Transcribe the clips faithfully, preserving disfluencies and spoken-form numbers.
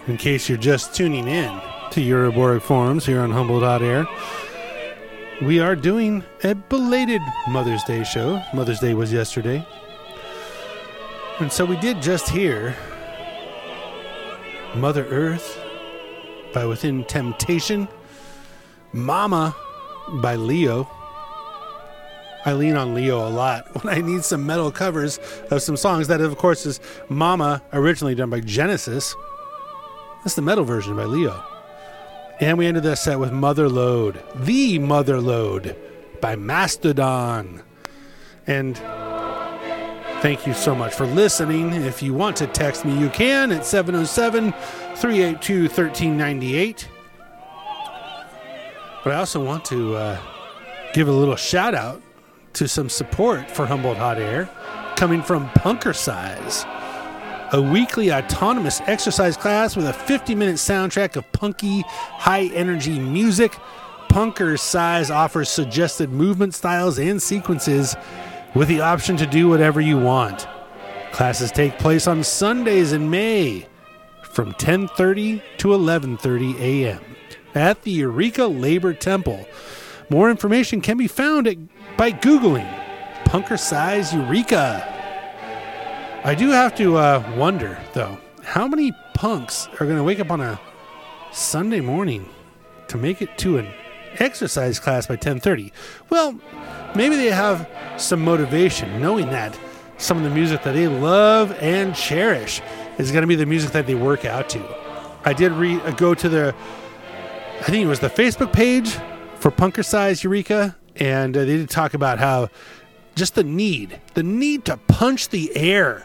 In case you're just tuning in to Euroborg Forums here on Humble dot air, we are doing a belated Mother's Day show. Mother's Day was yesterday. And so we did just hear Mother Earth by Within Temptation, Mama by Leo. I lean on Leo a lot when I need some metal covers of some songs. That, of course, is Mama, originally done by Genesis. That's the metal version by Leo. And we ended that set with Mother Lode, The Mother Lode by Mastodon. And thank you so much for listening. If you want to text me, you can at seven oh seven, three eight two, one three nine eight. But I also want to uh, give a little shout out to some support for Humboldt Hot Air coming from Punkercise, a weekly autonomous exercise class with a fifty-minute soundtrack of punky, high-energy music. Punkercise offers suggested movement styles and sequences with the option to do whatever you want. Classes take place on Sundays in May from ten thirty to eleven thirty a.m. at the Eureka Labor Temple. More information can be found at, by Googling Punkercise Eureka. I do have to uh, wonder, though, how many punks are going to wake up on a Sunday morning to make it to an exercise class by ten thirty? Well, maybe they have some motivation, knowing that some of the music that they love and cherish is going to be the music that they work out to. I did read, uh, go to the, I think it was the Facebook page for Punkercise Eureka, and uh, they did talk about how just the need, the need to punch the air.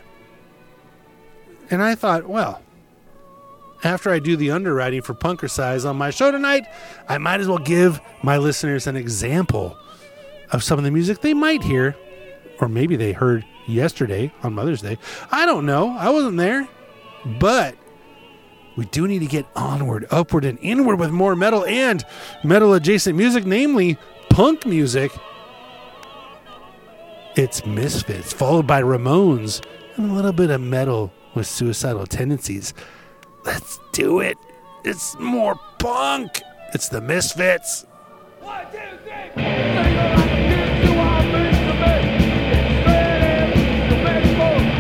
And I thought, well, after I do the underwriting for Punkercise on my show tonight, I might as well give my listeners an example of some of the music they might hear, or maybe they heard yesterday on Mother's Day. I don't know. I wasn't there. But we do need to get onward, upward, and inward with more metal and metal-adjacent music, namely punk music. It's Misfits, followed by Ramones, and a little bit of metal with suicidal tendencies. Let's do it. It's more punk. It's the Misfits. One, two,